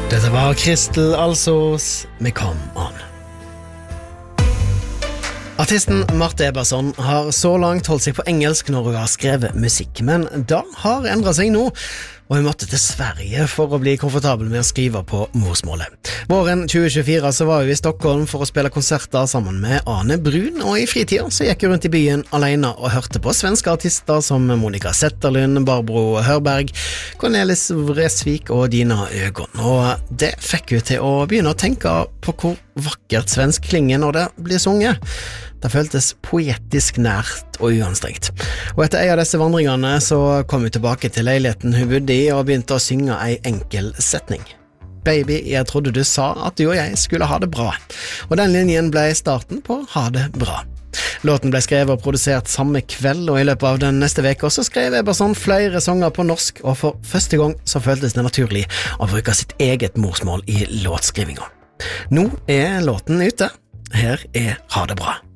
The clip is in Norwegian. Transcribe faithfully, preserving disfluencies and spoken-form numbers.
Dette var Kristel Alsos med Come On. Artisten Marte Eberson har så langt holdt seg på engelsk når hun har skrevet musikk, men da har endret seg nå, og hun måtte til Sverige for å bli komfortabel med å skrive på morsmålet. Våren tjue tjuefire så var hun i Stockholm for å spille konserter sammen med Ane Brun, og i fritiden så gikk hun rundt i byen alene og hørte på svenske artister som Monica Zetterlund, Barbro Hörberg, Cornelis Vreeswijk og Dina Ögon. Og det fikk hun til å begynne å tenke på hvor vakkert svensk klinger når det blir sunget. Det føltes poetisk nært og uanstrengt. Og etter en av disse vandringene så kom hun tilbake til leiligheten hun bodde i og begynte å synge en enkel setning. Baby, jeg trodde du sa at du og jeg skulle ha det bra. Og den linjen ble starten på Ha det bra. Låten ble skrevet og produsert samme kveld, og i løpet av den neste veka så skrev Eberson flere sanger på norsk, og for første gang så føltes det naturlig å bruke sitt eget morsmål i låtskrivinga. Nå er låten ute. Her er Ha det bra.